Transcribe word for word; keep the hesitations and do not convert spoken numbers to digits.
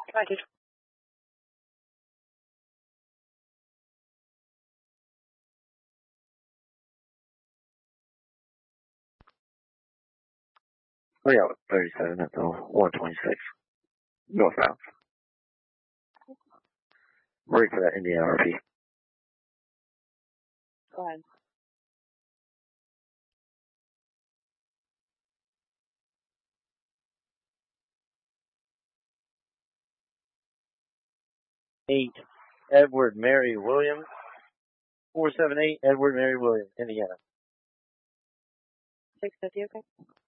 Thank you. Oh yeah, thirty-seven at the one twenty-six. Northbound. Ready for that Indiana R P. Go ahead. Eight, Edward Mary Williams. Four seven eight, Edward Mary Williams, Indiana. six fifty, okay?